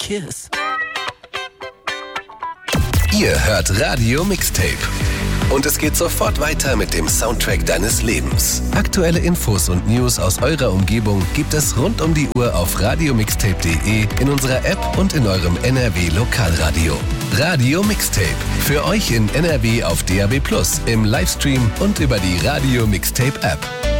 Kiss. Ihr hört Radio Mixtape. Und es geht sofort weiter mit dem Soundtrack deines Lebens. Aktuelle Infos und News aus eurer Umgebung gibt es rund um die Uhr auf radiomixtape.de, in unserer App und in eurem NRW Lokalradio. Radio Mixtape. Für euch in NRW auf DAB+, im Livestream und über die Radio Mixtape App.